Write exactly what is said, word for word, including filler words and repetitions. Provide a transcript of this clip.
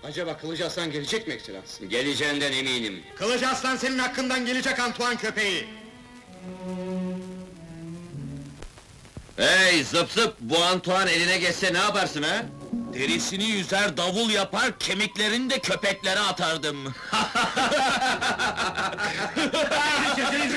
Acaba Kılıcı Aslan gelecek mi Ekselans? Geleceğinden eminim. Kılıcı Aslan senin hakkından gelecek Antoine köpeği! Hey zıp zıp, bu Antoine eline geçse ne yaparsın ha? Derisini yüzer, davul yapar, kemiklerini de köpeklere atardım. Sesini